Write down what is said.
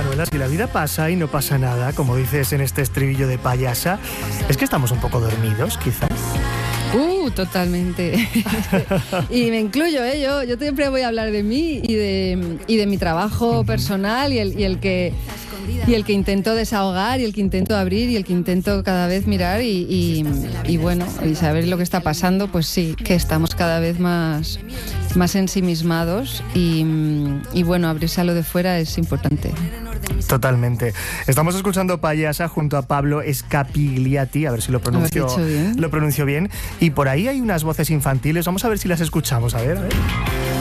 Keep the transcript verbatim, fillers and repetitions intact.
Manuela, si la vida pasa y no pasa nada, como dices en este estribillo de Payasa, es que estamos un poco dormidos, quizás. Uh, totalmente. Y me incluyo, ¿eh? Yo, yo siempre voy a hablar de mí y de, y de mi trabajo uh-huh. personal y el, y el que y el que intento desahogar y el que intento abrir y el que intento cada vez mirar y, y, y bueno, y saber lo que está pasando, pues sí, que estamos cada vez más, más ensimismados y, y bueno, abrirse a lo de fuera es importante. Totalmente. Estamos escuchando Payasa junto a Pablo Scapigliati, a ver si lo pronuncio bien. lo pronuncio bien. Y por ahí hay unas voces infantiles, vamos a ver si las escuchamos, a ver, a ver.